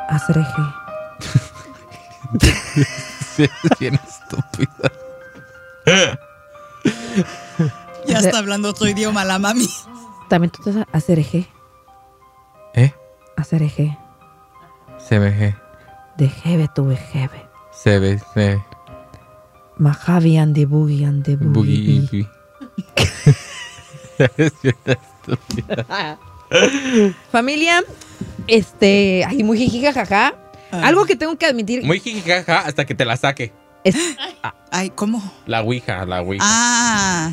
Hacer eje. Sí, es bien estúpida. Ya está hablando otro idioma la mami. También tú te hacer eje. Hacer eje. CBG. De jebe tuve jebe. CBC. Majavi ande boogie Boogie. Es bien estúpida. Familia, ay, muy jijijajaja. Algo que tengo que admitir. Muy jijijaja hasta que te la saque. Ay, ¿cómo? La ouija. Ah.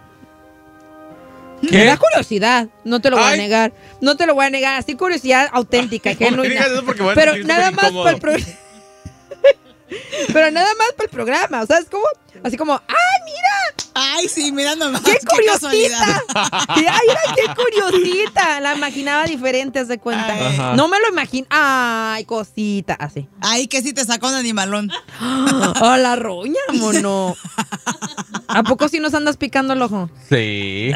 Me da curiosidad, no te lo voy a negar. No te lo voy a negar, así curiosidad auténtica, genuina. Pero nada más para el programa. Pero nada más para el programa, o sea, es como, así como, ¡ay, mira! Ay, sí, mira nomás. ¡Qué curiosita! ¡Ay, mira, qué curiosita! La imaginaba diferente, haz de cuenta. Ajá. No me lo imagino. ¡Ay, cosita! Así. Ay, que sí te sacó un animalón. ¡A la roña, mono! ¿A poco sí nos andas picando el ojo? Sí.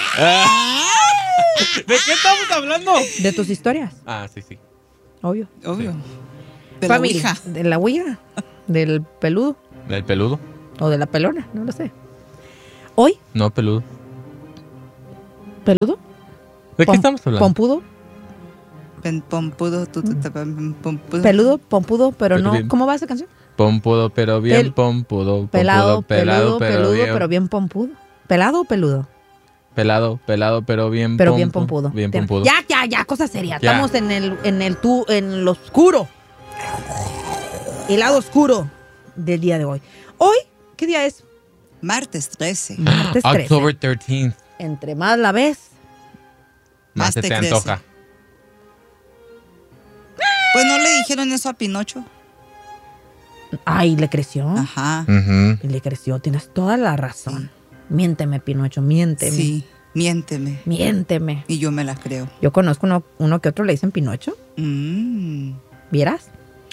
¿De qué estamos hablando? De tus historias. Ah, sí. Obvio. De la Familia, ouija. de la ouija, del peludo ¿Del peludo? o de la pelona, no lo sé. Hoy, No, peludo. peludo, ¿De qué estamos hablando? pompudo, Pompudo, pompudo. peludo, pompudo, pero no. Bien. ¿Cómo va esa canción? Pompudo, pero bien pompudo. Pelado, Pelado, peludo, pero bien pompudo. ¿Pelado o peludo? Pelado, pero bien Pero bien pompudo. Bien pompudo. Ya, cosa seria. Ya. Estamos en lo oscuro. El lado oscuro del día de hoy. Hoy, ¿qué día es? Martes 13. Martes 13. October 13th. Entre más la ves, Más Más se te te crece. antoja. Pues no le dijeron eso a Pinocho. ay, le creció. Ajá. Ujú. Y le creció, tienes toda la razón. Miénteme, Pinocho, miénteme. Sí, miénteme. Miénteme. Y yo me la creo. Yo conozco uno que otro le dicen Pinocho. ¿Vieras?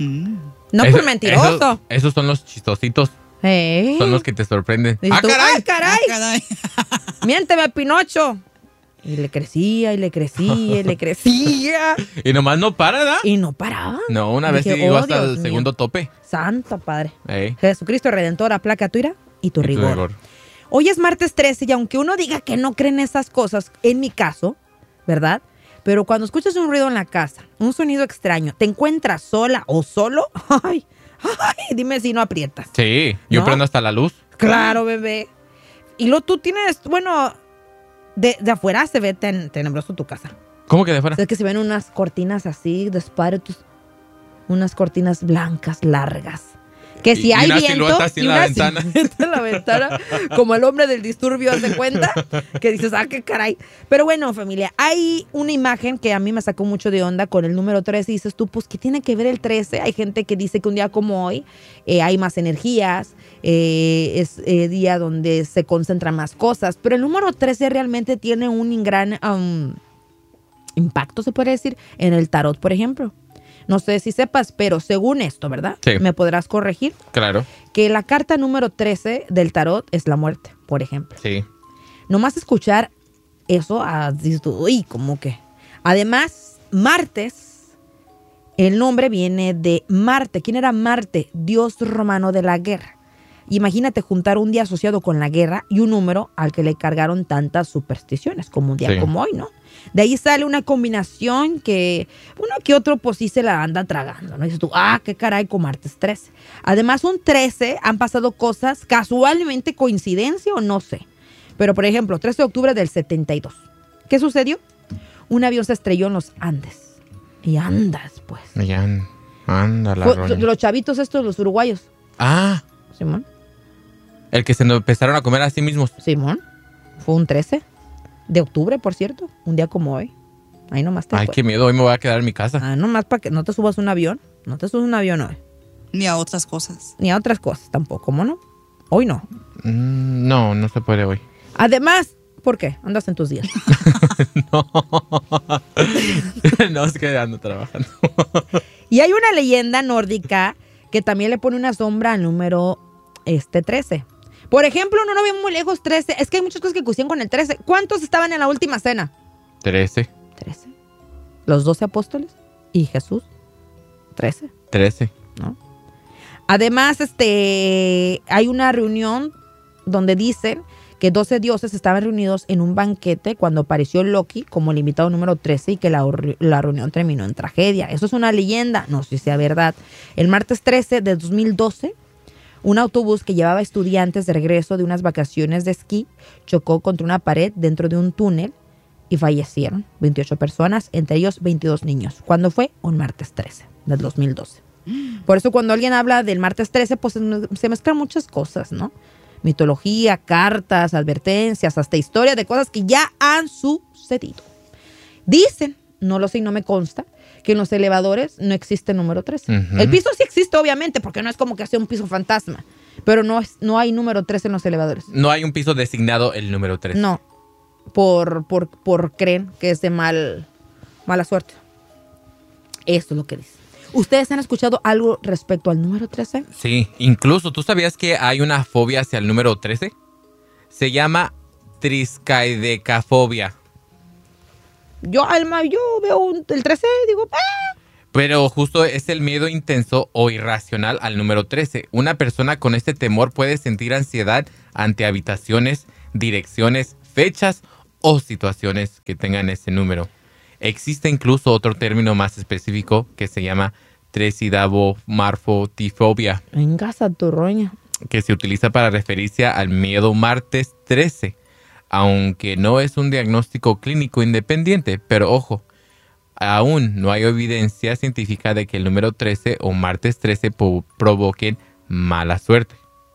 No por mentiroso. Esos son los chistositos. Son los que te sorprenden. Dices ¡Ah, tú, caray! ¡ah, caray! Ah, caray. Miénteme, Pinocho. Y le crecía, y le crecía, y le crecía. Y nomás no para, ¿verdad? Y no paraba. No, una vez Dije, sí llegó oh, hasta Dios el mío. segundo tope. Santo Padre. Ey. Jesucristo Redentor, aplaca tu ira y tu Y tu rigor. rigor. Hoy es martes 13 y aunque uno diga que no cree en esas cosas, en mi caso, ¿verdad? Pero cuando escuchas un ruido en la casa, un sonido extraño, te encuentras sola o solo, ay, dime si no aprietas. Sí, yo ¿No? prendo hasta la luz. Claro, bebé. Y luego tú tienes, bueno, de afuera se ve tenebroso tu casa. ¿Cómo que de fuera? Es que se ven unas cortinas así de espíritus, unas cortinas blancas, largas. Que si Y hay una viento, silueta así en la ventana. silueta en la ventana, como el hombre del disturbio, ¿haz de cuenta? Que dices, ah, qué caray. Pero bueno, familia, hay una imagen que a mí me sacó mucho de onda con el número 13 y dices tú, pues, ¿qué tiene que ver el 13? Hay gente que dice que un día como hoy hay más energías, es día donde se concentran más cosas, pero el número 13 realmente tiene un gran impacto, se puede decir, en el tarot, por ejemplo. No sé si sepas, pero según esto, ¿verdad? Sí. ¿Me podrás corregir? Claro. Que la carta número 13 del tarot es la muerte, por ejemplo. Sí. Nomás escuchar eso, dices tú, uy, ¿cómo que? Además, martes, el nombre viene de Marte. ¿Quién era Marte? Dios romano de la guerra. Imagínate juntar un día asociado con la guerra y un número al que le cargaron tantas supersticiones, como un día Sí. como hoy, ¿no? De ahí sale una combinación que uno que otro pues sí se la anda tragando, ¿no? Dices tú, ah, qué caray con martes 13. Además, un 13 han pasado cosas, casualmente coincidencia o no sé. Pero, por ejemplo, 13 de octubre del 72. ¿Qué sucedió? Un avión se estrelló en los Andes. Y andas, pues. Ya, anda la Fue- roña. los chavitos estos, los uruguayos. Ah, Simón. el que se nos empezaron a comer a sí mismos. Simón. Fue un 13 de octubre, por cierto. Un día como hoy. Ahí nomás te Ay, qué miedo, hoy me voy a quedar en mi casa. Ah, nomás para que no te subas un avión. No te subas un avión hoy. Ni a otras cosas. Ni a otras cosas tampoco, ¿cómo no? Hoy no. No, no se puede hoy. Además, ¿por qué? Andas en tus días. No, es que ando trabajando. Y hay una leyenda nórdica que también le pone una sombra al número 13. Por ejemplo, no lo vemos muy lejos, 13. Es que hay muchas cosas que coinciden con el 13. ¿Cuántos estaban en la última cena? 13. 13. Los 12 apóstoles y Jesús. 13. 13. ¿No? Además, hay una reunión donde dicen que 12 dioses estaban reunidos en un banquete cuando apareció Loki como el invitado número 13 y que la reunión terminó en tragedia. Eso es una leyenda, no sé si sea verdad. El martes 13 de 2012, un autobús que llevaba estudiantes de regreso de unas vacaciones de esquí chocó contra una pared dentro de un túnel y fallecieron 28 personas, entre ellos 22 niños. ¿Cuándo fue? Un martes 13 del 2012. Por eso cuando alguien habla del martes 13, pues se mezclan muchas cosas, ¿no? Mitología, cartas, advertencias, hasta historia de cosas que ya han sucedido. Dicen, no lo sé y no me consta, que en los elevadores no existe el número 13. El piso sí existe, obviamente, porque no es como que sea un piso fantasma, pero no hay número 13 en los elevadores. No hay un piso designado el número 13. No, por creen que es de mala suerte. Eso es lo que dice. ¿Ustedes han escuchado algo respecto al número 13? Sí, incluso, ¿tú sabías que hay una fobia hacia el número 13? Se llama triskaidekafobia. Yo veo el 13 y digo, Pero justo es el miedo intenso o irracional al número 13. Una persona con este temor puede sentir ansiedad ante habitaciones, direcciones, fechas o situaciones que tengan ese número. Existe incluso otro término más específico que se llama tresidabomarfotifobia. Engasa tu roña. Que se utiliza para referirse al miedo martes 13, aunque no es un diagnóstico clínico independiente, pero ojo, aún no hay evidencia científica de que el número 13 o martes 13 provoquen mala suerte.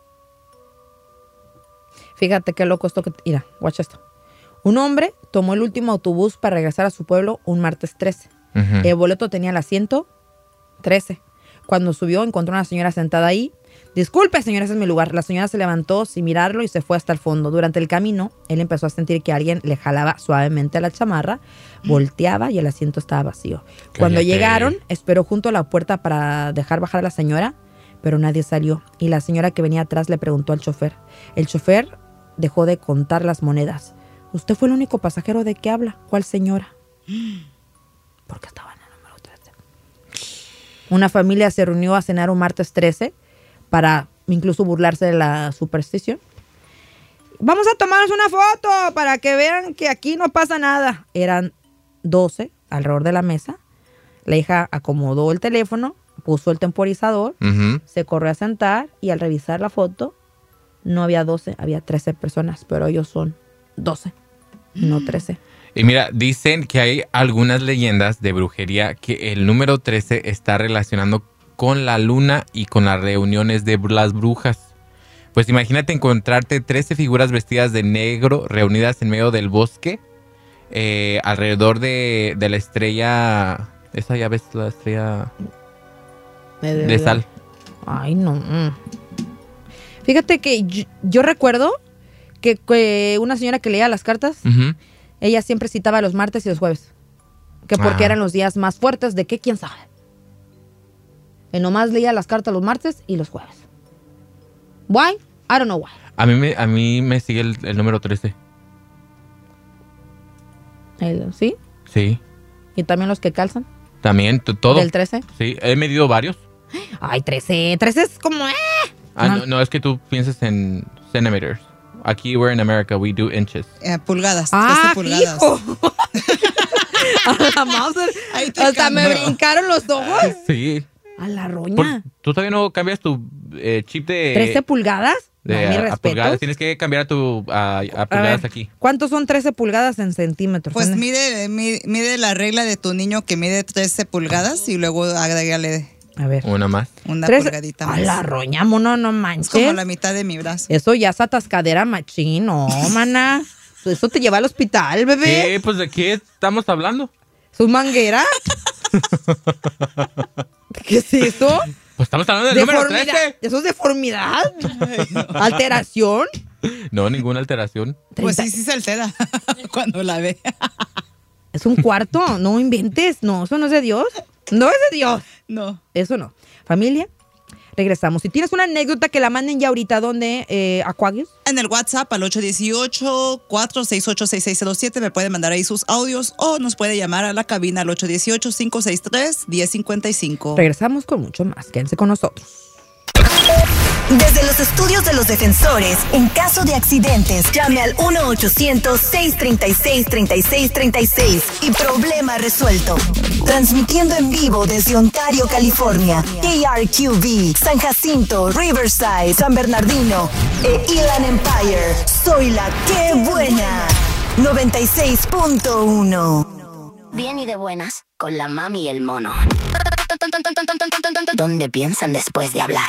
Fíjate qué loco esto que... Mira, watch esto. Un hombre tomó el último autobús para regresar a su pueblo un martes 13. El boleto tenía el asiento 13. Cuando subió, encontró a una señora sentada ahí. Disculpe, señora, ese es mi lugar. La señora se levantó sin mirarlo y se fue hasta el fondo. Durante el camino, él empezó a sentir que alguien le jalaba suavemente la chamarra, volteaba y el asiento estaba vacío. Cuando llegaron, esperó junto a la puerta para dejar bajar a la señora, pero nadie salió. Y la señora que venía atrás le preguntó al chofer. El chofer dejó de contar las monedas. ¿Usted fue el único pasajero de qué habla? ¿Cuál señora? Porque estaba en el número 13. Una familia se reunió a cenar un martes 13 para incluso burlarse de la superstición. Vamos a tomarnos una foto para que vean que aquí no pasa nada. Eran 12 alrededor de la mesa. La hija acomodó el teléfono, puso el temporizador, se corrió a sentar y al revisar la foto no había 12, había 13 personas, pero ellos son 12. No 13. Y mira, dicen que hay algunas leyendas de brujería que el número 13 está relacionando con la luna y con las reuniones de las brujas. Pues imagínate encontrarte 13 figuras vestidas de negro reunidas en medio del bosque, alrededor de la estrella... Esa ya ves, la estrella de sal. Ay, no. Fíjate que yo recuerdo que una señora que leía las cartas, ella siempre citaba los martes y los jueves. Que porque eran los días más fuertes de qué, quién sabe. Y nomás leía las cartas los martes y los jueves. Why? I don't know why. A mí me sigue el número 13. ¿Sí? Sí. ¿Y también los que calzan? También, todo. ¿Del 13? Sí, he medido varios. Ay, 13. 13 es como... No, es que tú piensas en centimeters. Aquí, we're in America, we do inches. Pulgadas, 13 pulgadas. ¡Hijo! A la Mauser. Hasta me brincaron los ojos. Sí. A la roña. ¿Tú todavía no cambias tu chip de... 13 pulgadas? De, no, mi a respeto. pulgadas. Tienes que cambiar a pulgadas ver, aquí. ¿Cuántos son 13 pulgadas en centímetros? Pues mide la regla de tu niño que mide 13 pulgadas y luego agrégale... A ver. Una más. Una pulgadita más. A la roña, mono, no manches. Es como la mitad de mi brazo. Eso ya es atascadera machín, no, mana. Eso te lleva al hospital, bebé. Pues ¿de qué estamos hablando? ¿Su manguera? ¿Qué es eso? Pues estamos hablando del número 13. ¿Eso es deformidad? ¿Alteración? No, ninguna alteración. Pues sí se altera cuando la ve. Es un cuarto, no inventes. No, eso no es de Dios. No es de Dios. No. Eso no. Familia, Regresamos. Si tienes una anécdota, que la manden ya ahorita. ¿Dónde, Aquarius? En el WhatsApp al 818-468-6607 me puede mandar ahí sus audios o nos puede llamar a la cabina al 818-563-1055. Regresamos con mucho más. Quédense con nosotros. Desde los estudios de los defensores, en caso de accidentes, llame al 1-800-636-3636 y problema resuelto. Transmitiendo en vivo desde Ontario, California, KRQV, San Jacinto, Riverside, San Bernardino e Inland Empire. Soy la que buena. 96.1. Bien y de buenas, con la mami y el mono. ¿Dónde piensan después de hablar?